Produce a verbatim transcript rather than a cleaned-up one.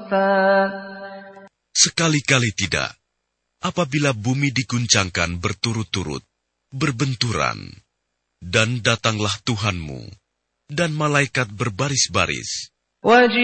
صفا Sekali-kali tidak, apabila bumi diguncangkan berturut-turut, berbenturan, dan datanglah Tuhanmu, dan malaikat berbaris-baris.